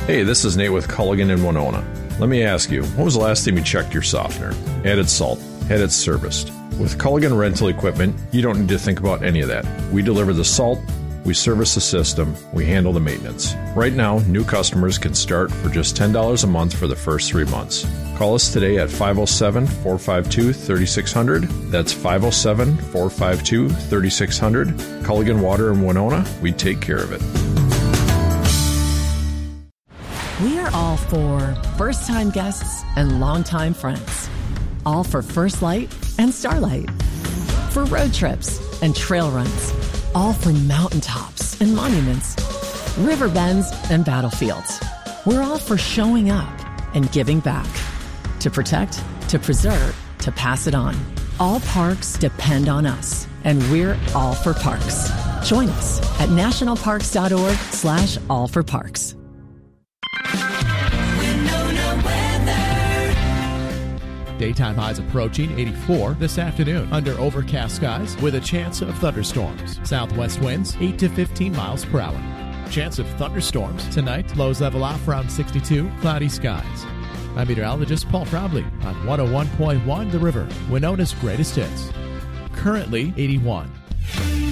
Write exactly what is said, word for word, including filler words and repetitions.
Hey, this is Nate with Culligan in Winona. Let me ask you, when was the last time you checked your softener, added salt, had it serviced? With Culligan Rental Equipment, you don't need to think about any of that. We deliver the salt, we service the system, we handle the maintenance. Right now, new customers can start for just ten dollars a month for the first three months. Call us today at five oh seven, four five two, three six zero zero. That's five oh seven, four five two, three six zero zero. Culligan Water in Winona, we take care of it. We are all for first-time guests and longtime friends. All for First Light and Starlight. For road trips and trail runs. All for mountaintops and monuments. River bends and battlefields. We're all for showing up and giving back. To protect, to preserve, to pass it on. All parks depend on us, and we're all for parks. Join us at nationalparks.org slash all for parks. Daytime highs approaching eighty-four this afternoon under overcast skies with a chance of thunderstorms. Southwest winds eight to fifteen miles per hour. Chance of thunderstorms tonight. Lows level off around sixty-two. Cloudy skies. I'm meteorologist Paul Probley on one oh one point one The River, Winona's greatest hits. Currently eighty-one.